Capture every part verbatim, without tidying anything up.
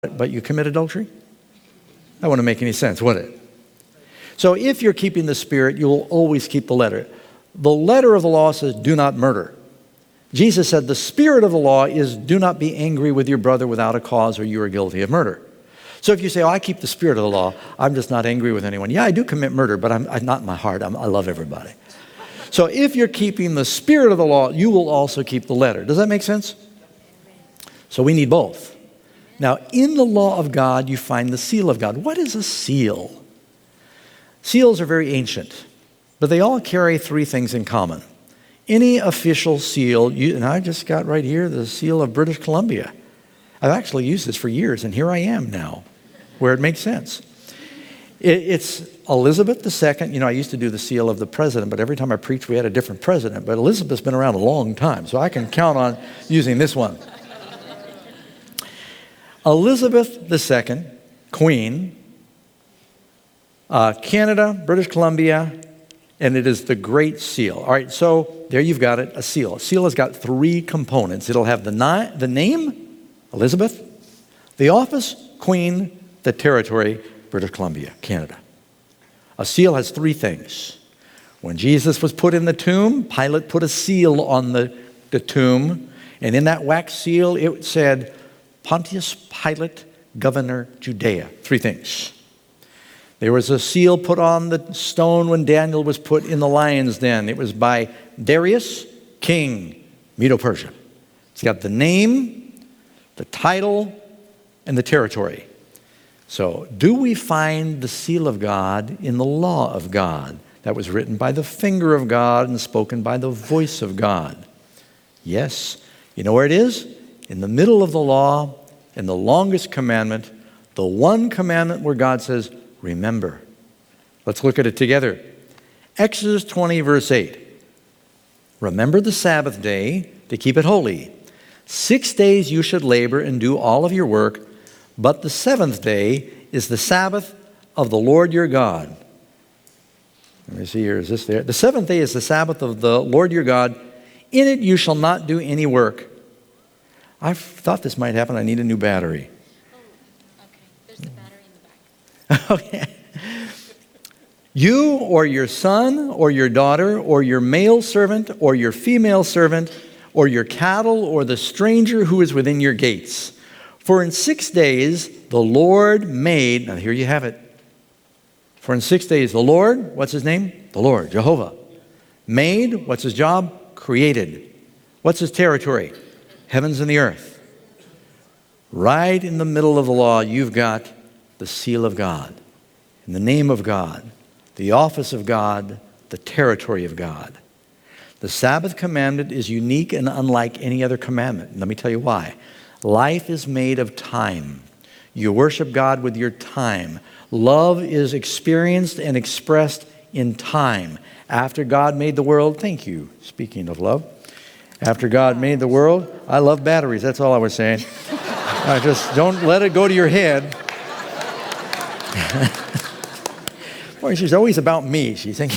but you commit adultery? That wouldn't make any sense, would it? So if you're keeping the spirit, you will always keep the letter. The letter of the law says, do not murder. Jesus said the spirit of the law is, do not be angry with your brother without a cause, or you are guilty of murder. So if you say, oh, I keep the spirit of the law, I'm just not angry with anyone. Yeah, I do commit murder, but I'm, I'm not in my heart. I'm, I love everybody. So if you're keeping the spirit of the law, you will also keep the letter. Does that make sense? So we need both. Now, in the law of God, you find the seal of God. What is a seal? Seals are very ancient, but they all carry three things in common. Any official seal, you, and I just got right here the seal of British Columbia. I've actually used this for years, and here I am now, where it makes sense. It, it's Elizabeth the Second. You know, I used to do the seal of the president, but every time I preached, we had a different president. But Elizabeth's been around a long time, so I can count on using this one. Elizabeth the Second, Queen, uh, Canada, British Columbia, and it is the Great Seal. All right, so there you've got it, a seal. A seal has got three components. It'll have the, ni- the name, Elizabeth, the office, Queen, the territory, British Columbia, Canada. A seal has three things. When Jesus was put in the tomb, Pilate put a seal on the, the tomb, and in that wax seal it said, Pontius Pilate, governor Judea. Three things. There was a seal put on the stone when Daniel was put in the lion's den. It was by Darius, king, Medo-Persia. It's got the name, the title, and the territory. So, do we find the seal of God in the law of God that was written by the finger of God and spoken by the voice of God? Yes. You know where it is? In the middle of the law, in the longest commandment, the one commandment where God says, remember. Let's look at it together. Exodus twenty, verse eight. Remember the Sabbath day to keep it holy. Six days you should labor and do all of your work, but the seventh day is the Sabbath of the Lord your God. Let me see here, is this there? The seventh day is the Sabbath of the Lord your God. In it you shall not do any work. I thought this might happen. I need a new battery. Oh, okay. There's the battery in the back. Okay. You or your son or your daughter or your male servant or your female servant or your cattle or the stranger who is within your gates. For in six days the Lord made, now here you have it. For in six days the Lord, what's his name? The Lord, Jehovah. Made, what's his job? Created. What's his territory? Heavens and the earth. Right in the middle of the law, you've got the seal of God, in the name of God, the office of God, the territory of God. The Sabbath commandment is unique and unlike any other commandment. Let me tell you why. Life is made of time. You worship God with your time. Love is experienced and expressed in time. After God made the world, thank you, speaking of love. After God made the world, I love batteries, that's all I was saying. I just don't let it go to your head. Boy, she's always about me, she's thinking.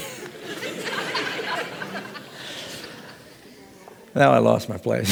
Now I lost my place.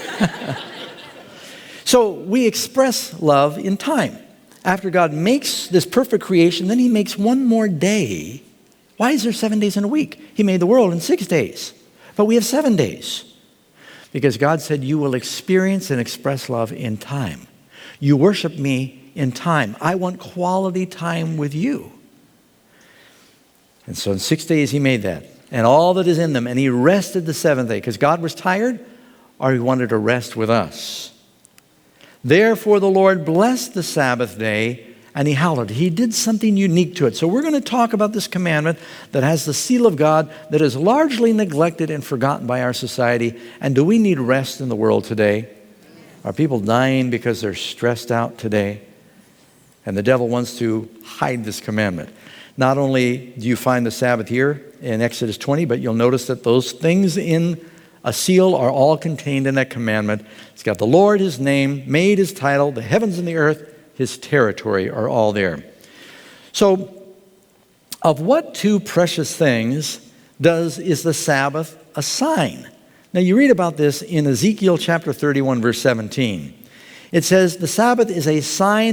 So we express love in time. After God makes this perfect creation, then he makes one more day. Why is there seven days in a week? He made the world in six days, but we have seven days. Because God said, you will experience and express love in time. You worship me in time. I want quality time with you. And so in six days he made that. And all that is in them. And he rested the seventh day. Because God was tired, or he wanted to rest with us. Therefore the Lord blessed the Sabbath day, and he hallowed it. He did something unique to it. So we're going to talk about this commandment that has the seal of God that is largely neglected and forgotten by our society. And do we need rest in the world today? Are people dying because they're stressed out today? And the devil wants to hide this commandment. Not only do you find the Sabbath here in Exodus twenty, but you'll notice that those things in a seal are all contained in that commandment. It's got the Lord, his name, made, his title, the heavens and the earth, his territory are all there. So, of what two precious things does is the Sabbath a sign? Now you read about this in Ezekiel chapter thirty-one, verse seventeen. It says the Sabbath is a sign